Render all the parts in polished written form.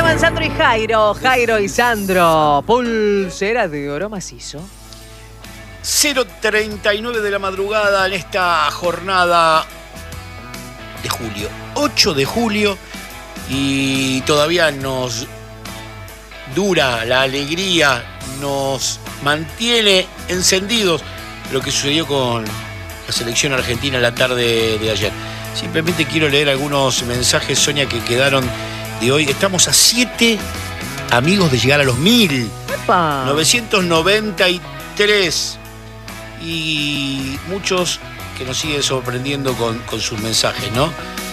llaman Sandro y Jairo. Jairo y Sandro. Pulsera de oro macizo. 0:39 de la madrugada en esta jornada de julio. 8 de julio y todavía nos dura la alegría, nos mantiene encendidos lo que sucedió con la selección argentina la tarde de ayer. Simplemente quiero leer algunos mensajes, Sonia, que quedaron de hoy. Estamos a 7 amigos de llegar a los 1000. ¡Epa! 993. Y muchos que nos siguen sorprendiendo con sus mensajes, ¿no?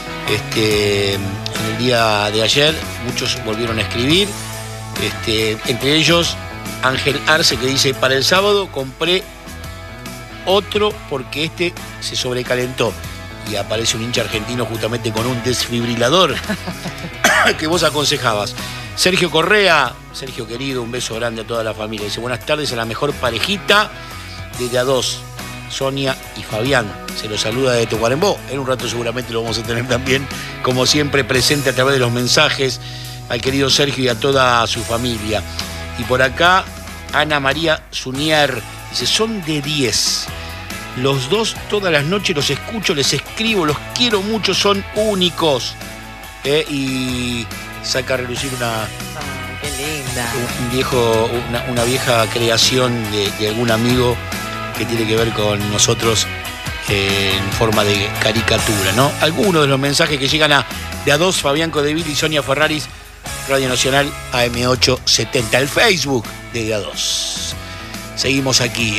En el día de ayer muchos volvieron a escribir. Entre ellos Ángel Arce, que dice: para el sábado compré otro porque se sobrecalentó. Y aparece un hincha argentino justamente con un desfibrilador que vos aconsejabas. Sergio Correa, Sergio querido, un beso grande a toda la familia. Dice: buenas tardes a la mejor parejita de a dos, Sonia y Fabián. Se los saluda de Tacuarembó. En un rato seguramente lo vamos a tener también, como siempre, presente a través de los mensajes al querido Sergio y a toda su familia. Y por acá, Ana María Zunier dice: son de 10. Los dos todas las noches los escucho, les escribo, los quiero mucho, son únicos. Y saca a relucir qué linda. Una vieja creación de algún amigo que tiene que ver con nosotros en forma de caricatura, ¿no? Algunos de los mensajes que llegan a de a dos, Fabián Codeville y Sonia Ferraris, Radio Nacional AM870, el Facebook de a dos. Seguimos aquí,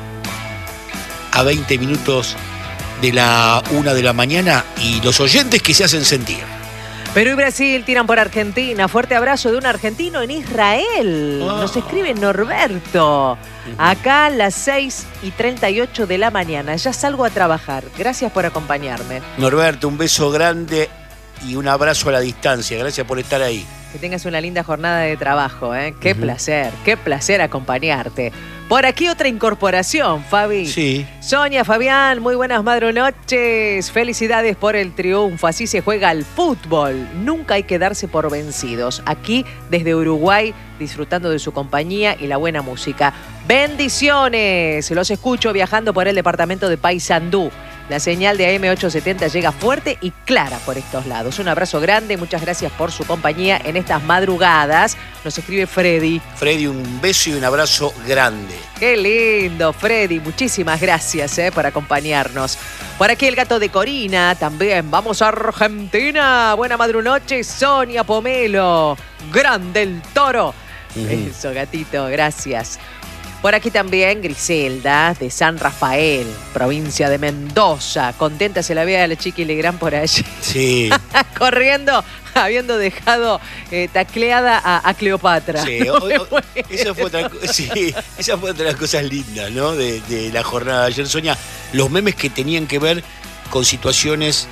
a 20 minutos de la 1 de la mañana y los oyentes que se hacen sentir. Perú y Brasil tiran por Argentina. Fuerte abrazo de un argentino en Israel. Nos escribe Norberto. Acá a las 6:38 de la mañana. Ya salgo a trabajar. Gracias por acompañarme. Norberto, un beso grande y un abrazo a la distancia. Gracias por estar ahí. Que tengas una linda jornada de trabajo, ¿eh? Qué placer acompañarte. Por aquí otra incorporación, Fabi. Sí. Sonia, Fabián, muy buenas madrunoches. Felicidades por el triunfo. Así se juega al fútbol. Nunca hay que darse por vencidos. Aquí, desde Uruguay, disfrutando de su compañía y la buena música. Bendiciones. Los escucho viajando por el departamento de Paysandú. La señal de AM870 llega fuerte y clara por estos lados. Un abrazo grande, muchas gracias por su compañía en estas madrugadas. Nos escribe Freddy. Freddy, un beso y un abrazo grande. Qué lindo, Freddy. Muchísimas gracias por acompañarnos. Por aquí el gato de Corina también. Vamos a Argentina. Buena madrunoche, Sonia Pomelo. Grande el toro. Eso, gatito, gracias. Por aquí también Griselda, de San Rafael, provincia de Mendoza. Contenta se la ve a la Chiqui Legrand por allí. Sí. Corriendo, habiendo dejado tacleada a Cleopatra. Sí, esa fue otra de las cosas lindas, ¿no? De la jornada de ayer, Sonia. Los memes que tenían que ver con situaciones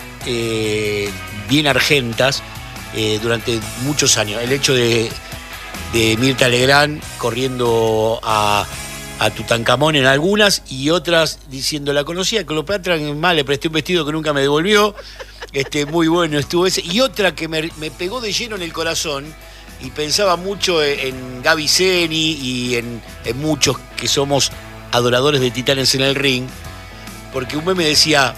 bien argentas durante muchos años. El hecho de Mirta Legrand corriendo a Tutankamón en algunas y otras diciendo: la conocía a Cleopatra, mal, le presté un vestido que nunca me devolvió. Muy bueno estuvo ese. Y otra que me pegó de lleno en el corazón y pensaba mucho en Gaby Zeni y en muchos que somos adoradores de Titanes en el Ring, porque un meme decía: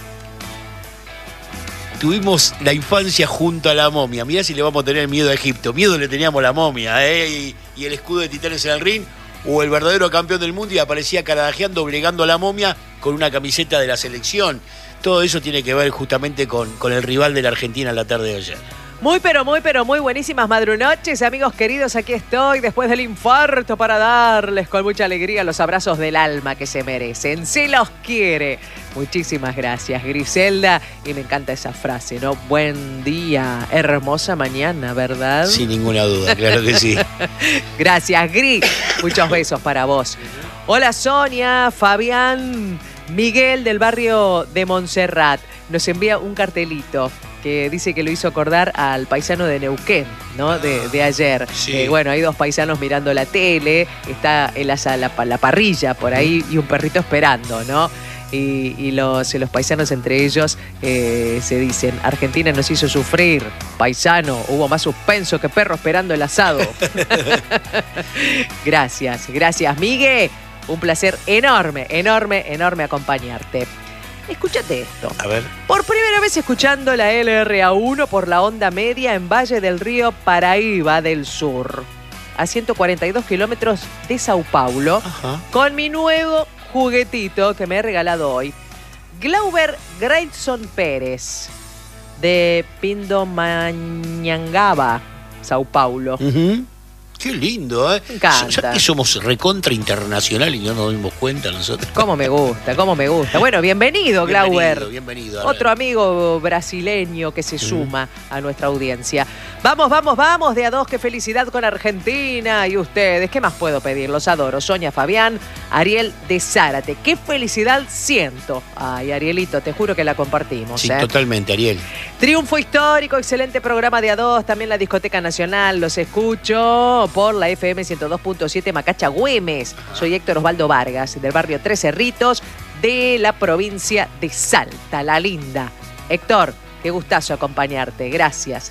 tuvimos la infancia junto a la momia. Mirá si le vamos a tener miedo a Egipto. Miedo le teníamos a la momia, y el escudo de Titanes en el Ring, o el verdadero campeón del mundo y aparecía carajajeando, doblegando a la momia con una camiseta de la selección. Todo eso tiene que ver justamente con el rival de la Argentina en la tarde de ayer. Muy buenísimas madrunoches, amigos queridos. Aquí estoy después del infarto para darles con mucha alegría los abrazos del alma que se merecen. Se los quiere. Muchísimas gracias, Griselda. Y me encanta esa frase, ¿no? Buen día, hermosa mañana, ¿verdad? Sin ninguna duda, claro que sí. Gracias, Gris. Muchos besos para vos. Hola, Sonia, Fabián, Miguel del barrio de Montserrat. Nos envía un cartelito que dice que lo hizo acordar al paisano de Neuquén, ¿no? De ayer. Sí. Bueno, hay dos paisanos mirando la tele, está en la parrilla por ahí y un perrito esperando, ¿no? y los paisanos entre ellos se dicen: Argentina nos hizo sufrir, paisano, hubo más suspenso que perro esperando el asado. Gracias, Migue. Un placer enorme acompañarte. Escúchate esto. A ver. Por primera vez escuchando la LRA1 por la onda media en Valle del Río Paraíba del Sur, a 142 kilómetros de Sao Paulo. Ajá. Con mi nuevo juguetito que me he regalado hoy. Glauber Grayson Pérez, de Pindamonhangaba, Sao Paulo. Qué lindo, ¿eh? Me encanta. ¿Sabes que somos recontra internacional y no nos dimos cuenta nosotros? Cómo me gusta. Bueno, bienvenido, Glauber. Bienvenido. Otro amigo brasileño que se suma a nuestra audiencia. Vamos, de a dos, qué felicidad con Argentina y ustedes. ¿Qué más puedo pedir? Los adoro. Sonia Fabián, Ariel de Zárate. Qué felicidad siento. Ay, Arielito, te juro que la compartimos. Sí, totalmente, Ariel. Triunfo histórico, excelente programa de a dos. También la Discoteca Nacional, los escucho por la FM 102.7 Macacha Güemes. Soy Héctor Osvaldo Vargas, del barrio Tres Cerritos, de la provincia de Salta, la linda. Héctor, qué gustazo acompañarte. Gracias.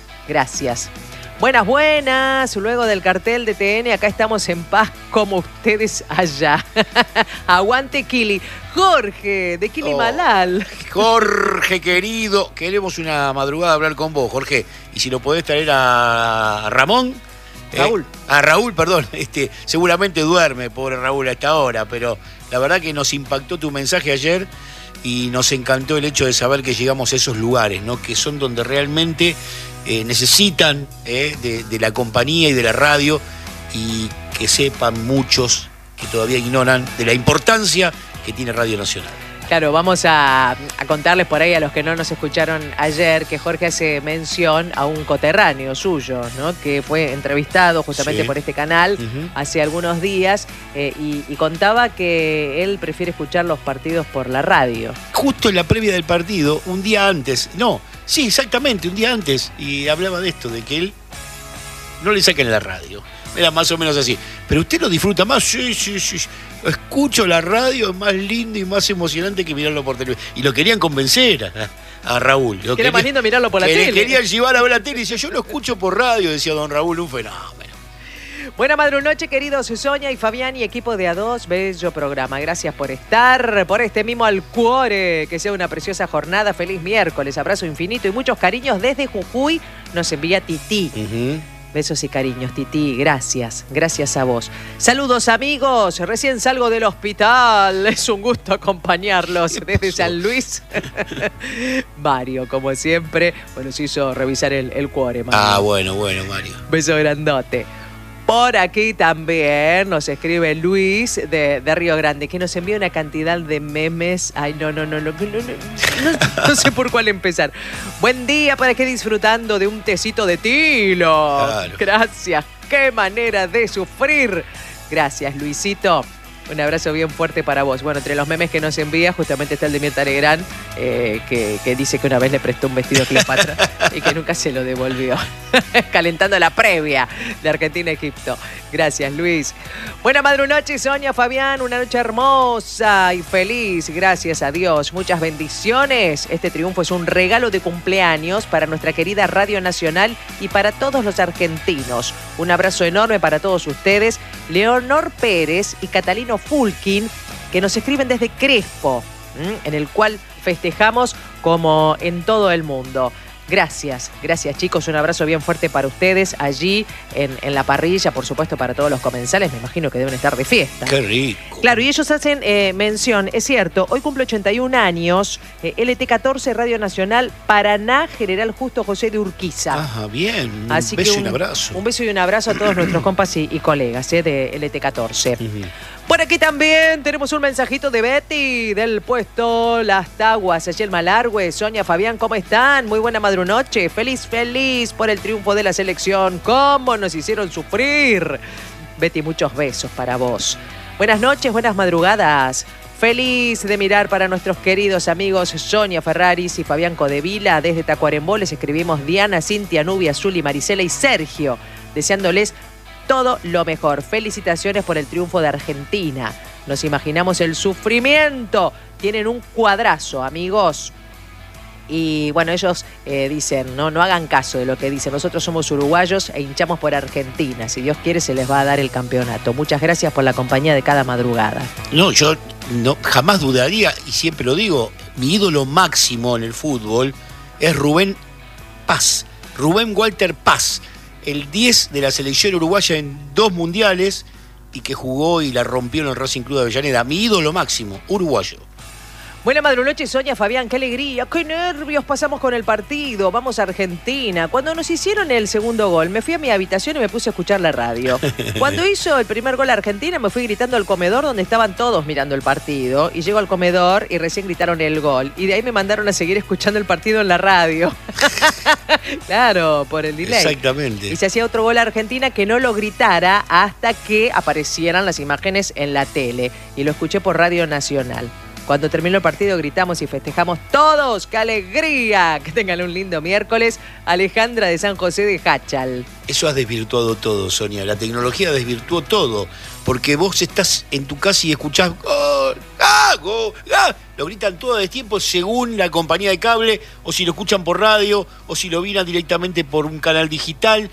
Buenas. Luego del cartel de TN, acá estamos en paz como ustedes allá. Aguante, Kili. Jorge, de Kilimalal. Jorge, querido. Queremos una madrugada hablar con vos, Jorge. Y si lo podés traer a Ramón. Raúl, perdón. Seguramente duerme, pobre Raúl, a esta hora. Pero la verdad que nos impactó tu mensaje ayer. Y nos encantó el hecho de saber que llegamos a esos lugares, ¿no? Que son donde realmente necesitan de la compañía y de la radio, y que sepan muchos que todavía ignoran de la importancia que tiene Radio Nacional. Claro, vamos a contarles por ahí a los que no nos escucharon ayer que Jorge hace mención a un coterráneo suyo, ¿no? Que fue entrevistado justamente por este canal hace algunos días y contaba que él prefiere escuchar los partidos por la radio. Justo en la previa del partido, un día antes, un día antes, y hablaba de esto, de que él no le saquen la radio. Era más o menos así. Pero usted lo disfruta más. Sí. Escucho la radio, es más lindo y más emocionante que mirarlo por televisión. Y lo querían convencer a Raúl. Era más lindo mirarlo por la tele. Querían llevar a ver la tele y decía: yo lo escucho por radio, decía don Raúl, un fenómeno. Buena madrunoche, queridos Sonia y Fabián y equipo de A2, bello programa. Gracias por estar, por este mimo al cuore. Que sea una preciosa jornada. Feliz miércoles, abrazo infinito y muchos cariños desde Jujuy. Nos envía Tití. Besos y cariños, Tití, gracias a vos. Saludos, amigos, recién salgo del hospital, es un gusto acompañarlos desde San Luis. Mario, como siempre, se hizo revisar el cuore, Mario. Bueno, Mario. Beso grandote. Por aquí también nos escribe Luis de Río Grande, que nos envía una cantidad de memes. Ay, no sé por cuál empezar. Buen día, para que disfrutando de un tecito de tilo. Claro. Gracias, qué manera de sufrir. Gracias, Luisito. Un abrazo bien fuerte para vos. Bueno, entre los memes que nos envía, justamente está el de Mirta Legrand, que dice que una vez le prestó un vestido a Cleopatra y que nunca se lo devolvió. Calentando la previa de Argentina-Egipto. Gracias, Luis. Buena madrunoche, Sonia, Fabián. Una noche hermosa y feliz. Gracias a Dios. Muchas bendiciones. Este triunfo es un regalo de cumpleaños para nuestra querida Radio Nacional y para todos los argentinos. Un abrazo enorme para todos ustedes. Leonor Pérez y Catalino Fulkin, que nos escriben desde Crespo, en el cual festejamos como en todo el mundo. Gracias chicos, un abrazo bien fuerte para ustedes allí en la parrilla, por supuesto para todos los comensales, me imagino que deben estar de fiesta. ¡Qué rico! Claro, y ellos hacen mención, es cierto, hoy cumple 81 años, LT14 Radio Nacional, Paraná, General Justo José de Urquiza. Ajá, bien, Así beso que y un abrazo. Un beso y un abrazo a todos nuestros compas y colegas de LT14. Por aquí también tenemos un mensajito de Betty del puesto Las Taguas, allí en Malargüe. Sonia, Fabián, ¿cómo están? Muy buena madrunoche. Feliz por el triunfo de la selección. ¿Cómo nos hicieron sufrir? Betty, muchos besos para vos. Buenas noches, buenas madrugadas. Feliz de mirar para nuestros queridos amigos Sonia Ferraris y Fabián Codevila. Desde Tacuarembó les escribimos Diana, Cintia, Nubia, Zuli, Marisela y Sergio, deseándoles todo lo mejor. Felicitaciones por el triunfo de Argentina. nos imaginamos el sufrimiento. Tienen un cuadrazo, amigos. Y bueno, ellos dicen, no hagan caso de lo que dicen. Nosotros somos uruguayos e hinchamos por Argentina. Si Dios quiere, se les va a dar el campeonato. Muchas gracias por la compañía de cada madrugada. No, yo jamás dudaría, y siempre lo digo, mi ídolo máximo en el fútbol es Rubén Paz. Rubén Walter Paz, el 10 de la selección uruguaya en 2 mundiales y que jugó y la rompió en el Racing Club de Avellaneda. Mi ídolo máximo, uruguayo. Buena madrunoche, Sonia, Fabián, qué alegría, qué nervios pasamos con el partido, vamos a Argentina. Cuando nos hicieron el segundo gol, me fui a mi habitación y me puse a escuchar la radio. Cuando hizo el primer gol a Argentina, me fui gritando al comedor donde estaban todos mirando el partido. Y llego al comedor y recién gritaron el gol. Y de ahí me mandaron a seguir escuchando el partido en la radio. Claro, por el delay. Exactamente. Y se hacía otro gol a Argentina que no lo gritara hasta que aparecieran las imágenes en la tele. Y lo escuché por Radio Nacional. Cuando terminó el partido gritamos y festejamos todos. ¡Qué alegría! Que tengan un lindo miércoles. Alejandra de San José de Hachal. Eso ha desvirtuado todo, Sonia. La tecnología desvirtuó todo. Porque vos estás en tu casa y escuchás ¡gol! ¡Ah! ¡Gol! ¡Ah! Lo gritan todo el tiempo según la compañía de cable, o si lo escuchan por radio, o si lo miran directamente por un canal digital.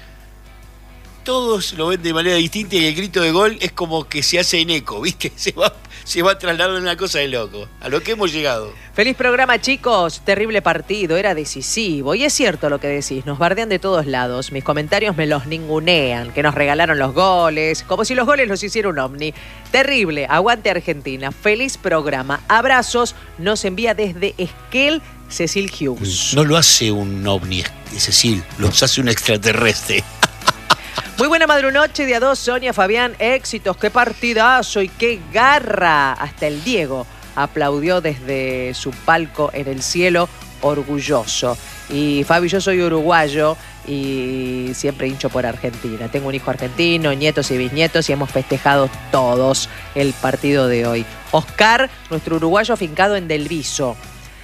Todos lo ven de manera distinta y el grito de gol es como que se hace en eco, ¿viste? Se va trasladando en una cosa de loco. A lo que hemos llegado. Feliz programa, chicos. Terrible partido, era decisivo. Y es cierto lo que decís, nos bardean de todos lados. Mis comentarios me los ningunean, que nos regalaron los goles, como si los goles los hiciera un ovni. Terrible, aguante Argentina. Feliz programa. Abrazos, nos envía desde Esquel Cecil Hughes. No lo hace un ovni, Cecil, los hace un extraterrestre. Muy buena madrunoche de a 2, Sonia, Fabián, éxitos, qué partidazo y qué garra. Hasta el Diego aplaudió desde su palco en el cielo, orgulloso. Y Fabi, yo soy uruguayo y siempre hincho por Argentina. Tengo un hijo argentino, nietos y bisnietos y hemos festejado todos el partido de hoy. Oscar, nuestro uruguayo afincado en Del Viso.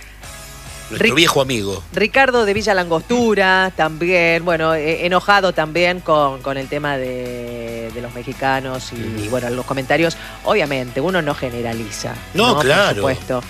Nuestro viejo amigo. Ricardo de Villa Langostura, también, bueno, enojado también con el tema de los mexicanos y bueno, los comentarios. Obviamente, uno no generaliza. No, claro. Por supuesto.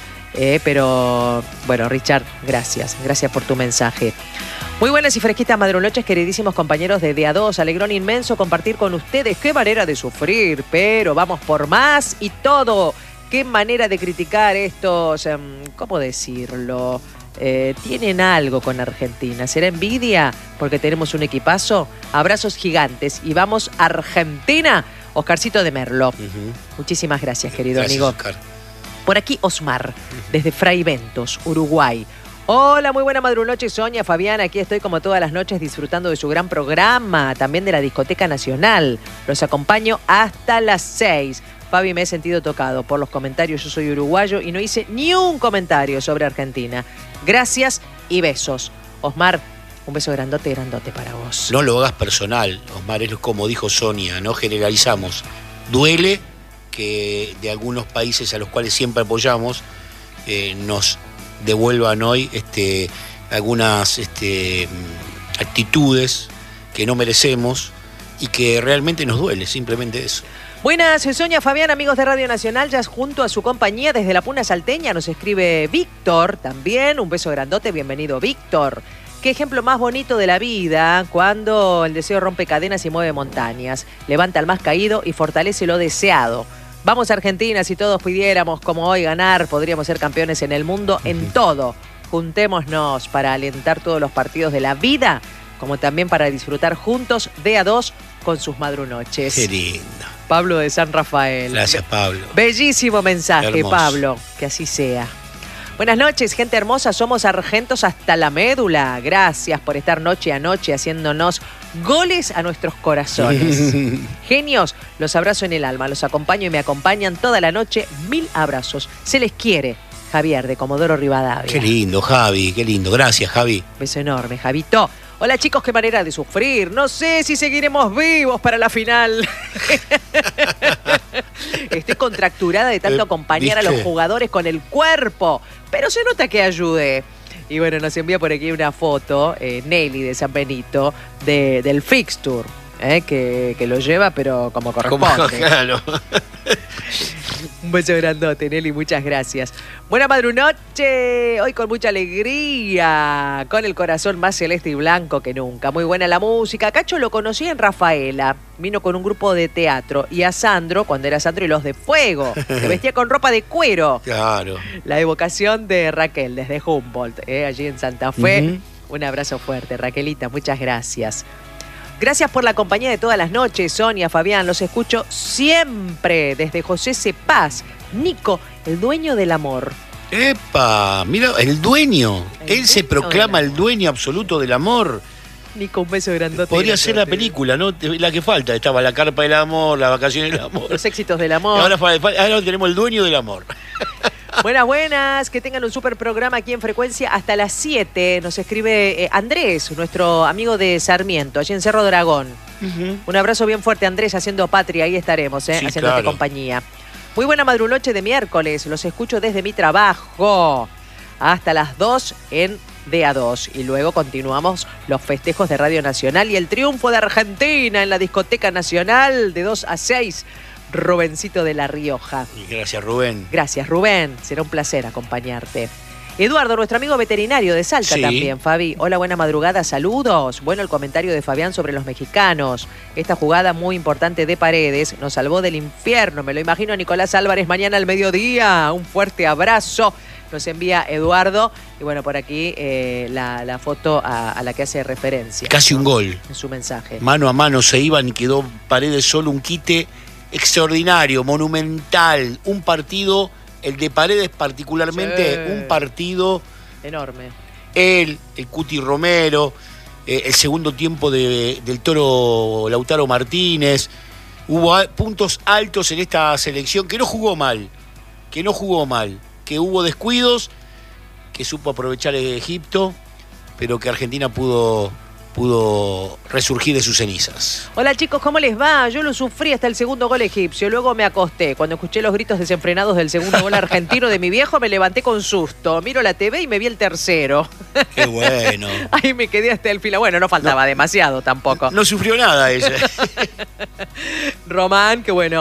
Pero, bueno, Richard, gracias por tu mensaje. Muy buenas y fresquitas madrunoches, queridísimos compañeros de A2. Alegrón inmenso compartir con ustedes. Qué manera de sufrir, pero vamos por más y todo. Qué manera de criticar estos, ¿cómo decirlo? Tienen algo con Argentina. ¿Será envidia porque tenemos un equipazo? Abrazos gigantes y vamos Argentina. Oscarcito de Merlo. Muchísimas gracias, querido amigo. Oscar. Por aquí Osmar, desde Fray Ventos, Uruguay. Hola, muy buena madrunoche, Sonia, Fabián. Aquí estoy como todas las noches disfrutando de su gran programa, también de la Discoteca Nacional. Los acompaño hasta las 6. Fabi, me he sentido tocado por los comentarios. Yo soy uruguayo y no hice ni un comentario sobre Argentina. Gracias y besos. Osmar, un beso grandote para vos. No lo hagas personal, Osmar, es como dijo Sonia, no generalizamos. Duele que de algunos países a los cuales siempre apoyamos nos devuelvan hoy algunas actitudes que no merecemos y que realmente nos duele, simplemente eso. Buenas, Sonia, Fabián, amigos de Radio Nacional, ya junto a su compañía desde la Puna Salteña nos escribe Víctor también. Un beso grandote, bienvenido, Víctor. Qué ejemplo más bonito de la vida cuando el deseo rompe cadenas y mueve montañas, levanta al más caído y fortalece lo deseado. Vamos Argentina, si todos pudiéramos como hoy ganar, podríamos ser campeones en el mundo en todo. Juntémonos para alentar todos los partidos de la vida, como también para disfrutar juntos de A2 con sus madrunoches. Qué lindo. Pablo de San Rafael. Gracias, Pablo. Bellísimo mensaje, hermoso. Pablo. Que así sea. Buenas noches, gente hermosa. Somos argentos hasta la médula. Gracias por estar noche a noche haciéndonos goles a nuestros corazones. Genios, los abrazo en el alma. Los acompaño y me acompañan toda la noche. 1000 abrazos. Se les quiere. Javier, de Comodoro Rivadavia. Qué lindo, Javi. Qué lindo. Gracias, Javi. Beso enorme, Javito. Hola chicos, qué manera de sufrir. No sé si seguiremos vivos para la final. Estoy contracturada de tanto acompañar a los jugadores con el cuerpo. Pero se nota que ayudé. Y bueno, nos envía por aquí una foto, Nelly de San Benito, del fixture, que lo lleva, pero como corresponde. Claro. Un beso grandote, Nelly, muchas gracias. Buena madrunoche, hoy con mucha alegría, con el corazón más celeste y blanco que nunca. Muy buena la música. Cacho lo conocí en Rafaela, vino con un grupo de teatro. Y a Sandro, cuando era Sandro y los de Fuego, que vestía con ropa de cuero. Claro. La evocación de Raquel desde Humboldt, allí en Santa Fe. Un abrazo fuerte, Raquelita, muchas gracias. Gracias por la compañía de todas las noches, Sonia, Fabián, los escucho siempre desde José Cepaz. Nico, el dueño del amor. ¡Epa! Mira, el dueño. Él se proclama el dueño absoluto del amor. Nico, un beso grandote. Podría ser la película, ¿no? La que falta. Estaba La carpa del amor, La vacación del amor. Los éxitos del amor. Y ahora tenemos el dueño del amor. Buenas, buenas, que tengan un súper programa aquí en Frecuencia hasta las 7. Nos escribe Andrés, nuestro amigo de Sarmiento, allí en Cerro Dragón. Un abrazo bien fuerte, Andrés, haciendo patria, ahí estaremos, sí, haciéndote claro. compañía. Muy buena madrunoche de miércoles, los escucho desde mi trabajo hasta las 2 en DA2. Y luego continuamos los festejos de Radio Nacional y el triunfo de Argentina en la Discoteca Nacional de 2 a 6. Rubencito de La Rioja. Y gracias, Rubén. Gracias, Rubén. Será un placer acompañarte. Eduardo, nuestro amigo veterinario de Salta también, Fabi. Hola, buena madrugada, saludos. Bueno, el comentario de Fabián sobre los mexicanos. Esta jugada muy importante de Paredes nos salvó del infierno. Me lo imagino a Nicolás Álvarez mañana al mediodía. Un fuerte abrazo. Nos envía Eduardo. Y bueno, por aquí la foto a la que hace referencia. Casi un gol. En su mensaje. Mano a mano se iban y quedó Paredes solo, un quite extraordinario, monumental, un partido, el de Paredes particularmente, un partido enorme. Él, el Cuti Romero, el segundo tiempo del Toro Lautaro Martínez. Hubo puntos altos en esta selección que no jugó mal, que hubo descuidos, que supo aprovechar Egipto, pero que Argentina pudo resurgir de sus cenizas. Hola chicos, ¿cómo les va? Yo lo sufrí hasta el segundo gol egipcio, luego me acosté. Cuando escuché los gritos desenfrenados del segundo gol argentino de mi viejo, me levanté con susto. Miro la TV y me vi el tercero. ¡Qué bueno! Ahí me quedé hasta el final. Bueno, no faltaba demasiado tampoco. No sufrió nada ella. Román, que bueno,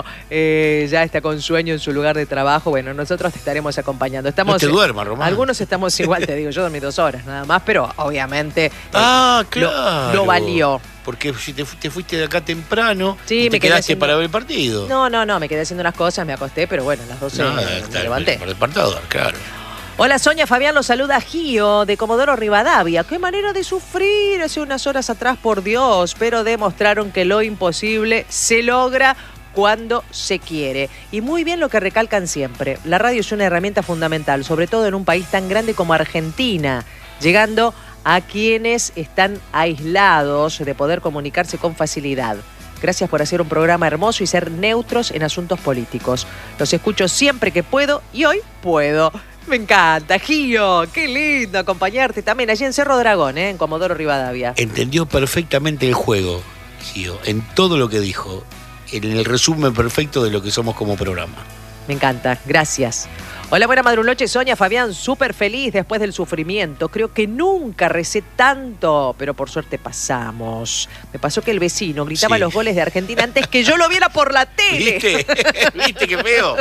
ya está con sueño en su lugar de trabajo. Bueno, nosotros te estaremos acompañando. No te duermas, Román. Algunos estamos igual, te digo, yo dormí 2 horas nada más, pero obviamente claro. lo valió. Porque si te fuiste de acá temprano sí, y te quedaste para ver el partido. No, me quedé haciendo unas cosas, me acosté, pero bueno, a las 12 me levanté. Para el despertador, claro. Hola Sonia, Fabián, los saluda Gio de Comodoro Rivadavia. Qué manera de sufrir hace unas horas atrás, por Dios, pero demostraron que lo imposible se logra cuando se quiere. Y muy bien lo que recalcan siempre, la radio es una herramienta fundamental, sobre todo en un país tan grande como Argentina, llegando a quienes están aislados de poder comunicarse con facilidad. Gracias por hacer un programa hermoso y ser neutros en asuntos políticos. Los escucho siempre que puedo y hoy puedo. Me encanta, Gio. Qué lindo acompañarte también allí en Cerro Dragón, en Comodoro Rivadavia. Entendió perfectamente el juego, Gio, en todo lo que dijo, en el resumen perfecto de lo que somos como programa. Me encanta, gracias. Hola, buena madrunoche, Sonia, Fabián, súper feliz después del sufrimiento. Creo que nunca recé tanto, pero por suerte pasamos. Me pasó que el vecino gritaba los goles de Argentina antes que yo lo viera por la tele. ¿Viste? ¿Viste qué feo?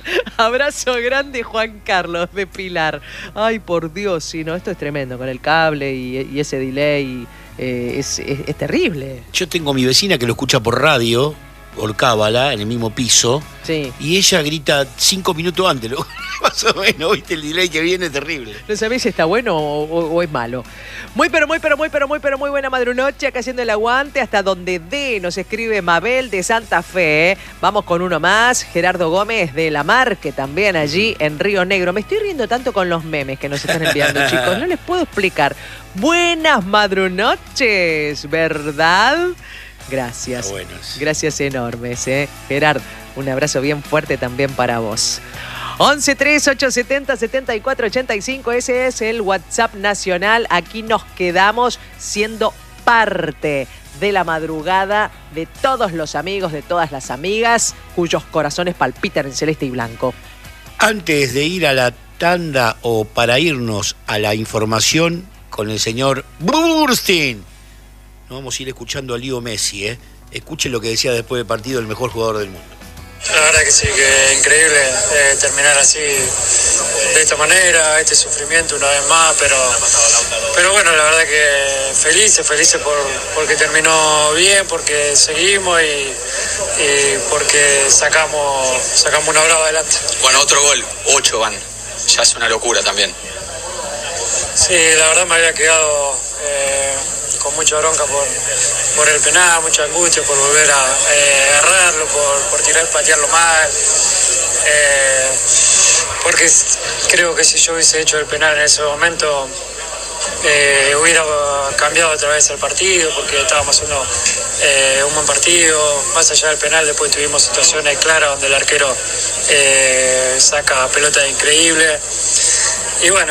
Abrazo grande, Juan Carlos de Pilar. Ay, por Dios, sí, no, esto es tremendo, con el cable y ese delay, es terrible. Yo tengo a mi vecina que lo escucha por radio, Orcábala, en el mismo piso, sí. Y ella grita 5 minutos antes, más o menos, ¿viste? El delay que viene es terrible. No sabés si está bueno o es malo. Muy buena madrunoche, acá haciendo el aguante hasta donde dé, nos escribe Mabel de Santa Fe. Vamos con uno más, Gerardo Gómez de La Marque, también allí en Río Negro. Me estoy riendo tanto con los memes que nos están enviando, chicos, no les puedo explicar. Buenas madrunoches, ¿verdad? Gracias. Gracias enormes, Gerard, un abrazo bien fuerte también para vos. 11-3-870-7485, ese es el WhatsApp nacional. Aquí nos quedamos siendo parte de la madrugada de todos los amigos, de todas las amigas, cuyos corazones palpitan en celeste y blanco. Antes de ir a la tanda o para irnos a la información con el señor Burstein, nos vamos a ir escuchando a Leo Messi, Escuchen lo que decía después del partido el mejor jugador del mundo. La verdad que sí, que increíble terminar así, de esta manera, este sufrimiento una vez más, pero bueno, la verdad que felices porque terminó bien, porque seguimos y porque sacamos una brava adelante. Bueno, otro gol, 8 van, ya es una locura también. Sí, la verdad me había quedado con mucha bronca por el penal, mucha angustia por volver a errarlo, por patearlo mal, porque creo que si yo hubiese hecho el penal en ese momento hubiera cambiado otra vez el partido, porque estábamos haciendo un buen partido. Más allá del penal, después tuvimos situaciones claras donde el arquero saca pelota increíble y bueno.